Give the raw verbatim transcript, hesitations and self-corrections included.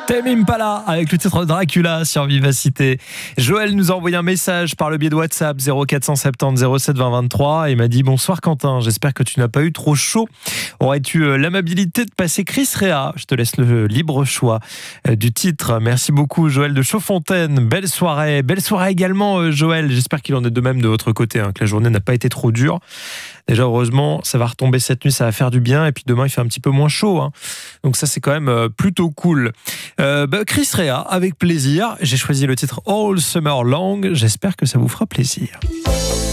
Tame Impala avec le titre Dracula sur Vivacité. Joël nous a envoyé un message par le biais de WhatsApp zéro quatre cent soixante-dix zéro sept vingt vingt-trois et m'a dit: bonsoir Quentin, j'espère que tu n'as pas eu trop chaud. Aurais-tu l'amabilité de passer Chris Rea? Je te laisse le libre choix du titre. Merci beaucoup Joël de Chaudfontaine. Belle soirée, belle soirée également Joël. J'espère qu'il en est de même de votre côté, hein, que la journée n'a pas été trop dure. Déjà, heureusement, ça va retomber cette nuit, ça va faire du bien. Et puis demain, il fait un petit peu moins chaud, hein. Donc ça, c'est quand même euh, plutôt cool. Euh, bah, Chris Rea, avec plaisir. J'ai choisi le titre All Summer Long. J'espère que ça vous fera plaisir.